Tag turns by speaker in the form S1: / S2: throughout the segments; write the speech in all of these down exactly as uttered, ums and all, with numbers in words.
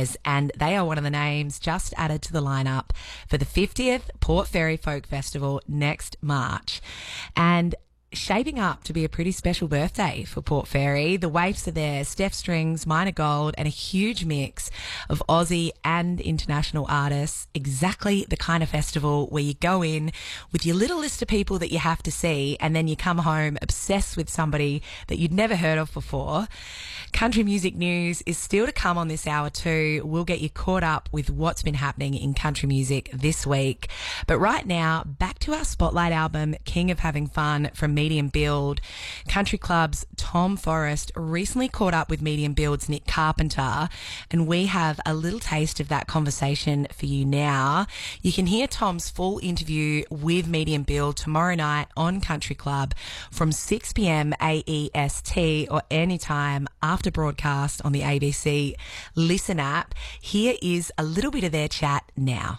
S1: Rise, and they are one of the names just added to the lineup for the fiftieth Port Fairy Folk Festival next March. And shaping up to be a pretty special birthday for Port Fairy. The Waifs are there, Steph Strings, Minor Gold, and a huge mix of Aussie and international artists. Exactly the kind of festival where you go in with your little list of people that you have to see, and then you come home obsessed with somebody that you'd never heard of before. Country music news is still to come on this hour too. We'll get you caught up with what's been happening in country music this week. But right now, back to our spotlight album, King of Having Fun, from Medium Build. Country Club's Tom Forrest recently caught up with Medium Build's Nick Carpenter, and we have a little taste of that conversation for you now. You can hear Tom's full interview with Medium Build tomorrow night on Country Club from six p.m. A E S T, or anytime after broadcast on the A B C Listen app. Here is a little bit of their chat now.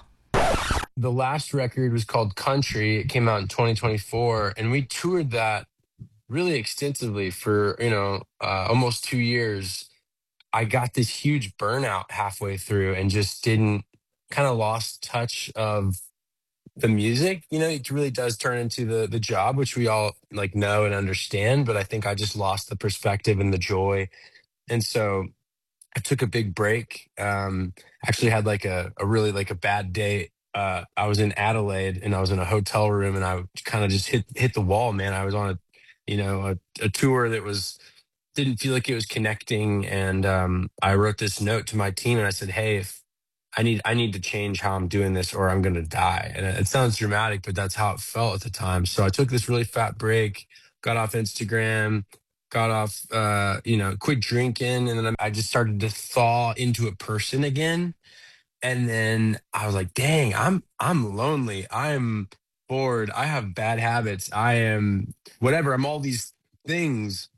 S2: The last record was called Country. It came out in twenty twenty-four, and we toured that really extensively for, you know, uh, almost two years. I got this huge burnout halfway through and just didn't, kind of lost touch of the music. You know, it really does turn into the the job, which we all like know and understand, but I think I just lost the perspective and the joy. And so I took a big break. Um, actually had like a, a really like a bad day. Uh, I was in Adelaide and I was in a hotel room and I kind of just hit hit the wall, man. I was on a, you know, a, a tour that was didn't feel like it was connecting, and um, I wrote this note to my team and I said, "Hey, if I need I need to change how I'm doing this, or I'm going to die." And it, it sounds dramatic, but that's how it felt at the time. So I took this really fat break, got off Instagram, got off, uh, you know, quit drinking, and then I just started to thaw into a person again. And then I was like, dang, I'm I'm lonely. I'm bored. I have bad habits. I am whatever. I'm all these things.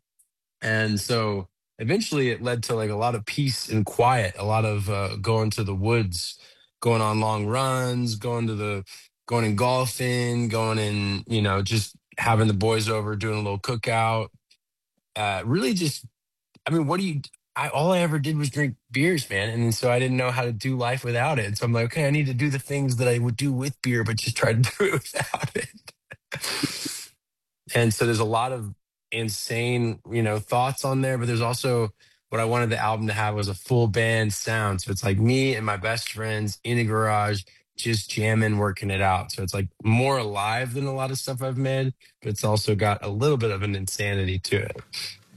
S2: And so eventually it led to like a lot of peace and quiet, a lot of uh, going to the woods, going on long runs, going to the going and golfing, going and, you know, just having the boys over, doing a little cookout. Uh, really just, I mean, what do you, I, all I ever did was drink beers, man. And so I didn't know how to do life without it. So I'm like, okay, I need to do the things that I would do with beer, but just try to do it without it. And so there's a lot of insane, you know, thoughts on there, but there's also what I wanted the album to have was a full band sound. So it's like me and my best friends in a garage, just jamming, working it out. So it's like more alive than a lot of stuff I've made, but it's also got a little bit of an insanity to it.